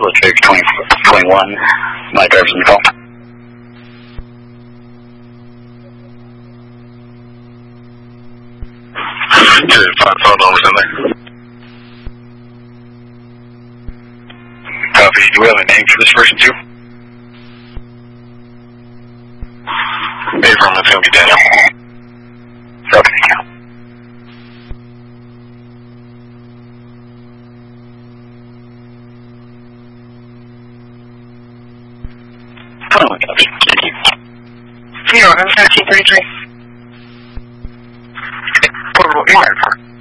Public 621, my driver's in the call. Good, 5 phone numbers in there. Copy, do we have a name for this person too? Abram, it's going to be Daniel. Okay. Oh, copy. Thank you. 0, 1733. Portable email for